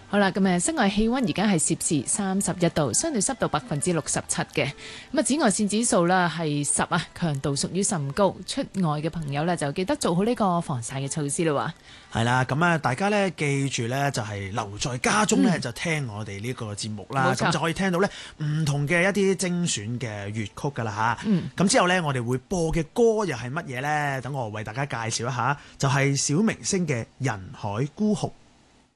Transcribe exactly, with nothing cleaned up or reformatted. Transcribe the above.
好啦，咁誒，室外氣溫而家係攝氏三十一度，相對濕度百分之六十七嘅。咁啊，紫外線指數啦係十啊，強度屬於甚高。出外嘅朋友呢，就記得做好呢個防曬嘅措施啦。 係啦，咁啊，大家呢，記住呢，就係留在家中呢，嗯、就聽我哋呢個節目啦。咁就可以聽到呢唔同嘅一啲精選嘅粵曲噶啦吓。咁、嗯、之後呢，我哋會播嘅歌又係乜嘢呢？等我為大家介紹一下，就係、是、小明星嘅《人海孤鴻》。